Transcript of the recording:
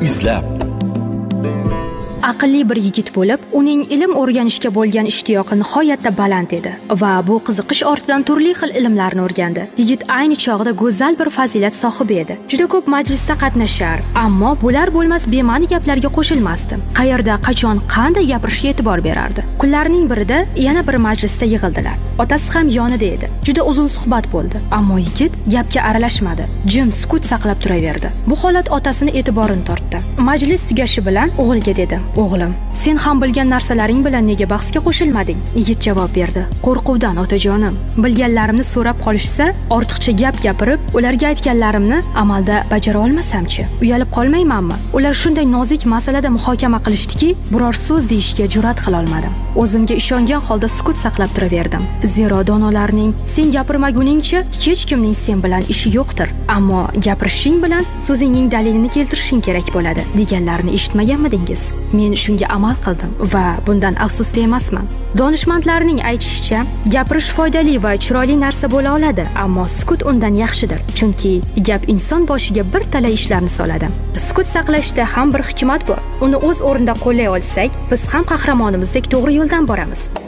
izlab. Aqlli bir yigit bo'lib, uning ilm o'rganishga bo'lgan ishtiyoqi nihoyatda baland edi va bu qiziqish ortidan turli xil ilmlarni o'rgandi. Yigit ayni chog'da go'zal bir fazilat sohibi edi. Juda ko'p majlisda qatnashar, ammo bo'lar bo'lmas bema'ni gaplarga qo'shilmasdi. Qayerda, qachon, qanday gapirishga e'tibor berardi. Kunlarning birida yana bir majlisda yig'ildilar. Otasi ham yonida edi. Juda uzun suhbat bo'ldi, ammo yigit gapga aralashmadi. Jim sukut saqlab turaverdi. Bu holat otasini e'tiborini tortdi. Majlis tugashi bilan o'g'liga dedi: "O'g'lim, sen ham bilgan narsalaring bilan nega bahsga qo'shilmading?" Yigit javob berdi: "Qo'rquvdan, otajonim. Bilganlarimni so'rab qolishsa, ortiqcha gap gapirib, ularga aytganlarimni amalda bajara olmasamchi, uyalib qolmaymanmi? Ular shunday nozik masalada muhokama qilishdiki, biror so'z deyishga jur'at qila olmadim. O'zimga ishongan holda sukut saqlab turaverdim. Zero donolarning sen gapirmaguningcha hech kimning sen bilan ishi yo'qdir. Ammo gapirishing bilan so'zingning dalilini keltirishing kerak bo'ladi" deganlarini eshitmaganmidingiz? Men shunga amal qildim va bundan afsusda emasman. Donishmandlarning aytishicha, gapirish foydali va chiroyli narsa bo'la oladi, ammo sukut undan yaxshidir, chunki gap inson boshiga bir talay ishlarni soladi. Sukut saqlashda ham bir hikmat bor. Uni o'z o'rnida qo'llay olsak, biz ham qahramonimizdek to'g'ri yo'ldan boramiz.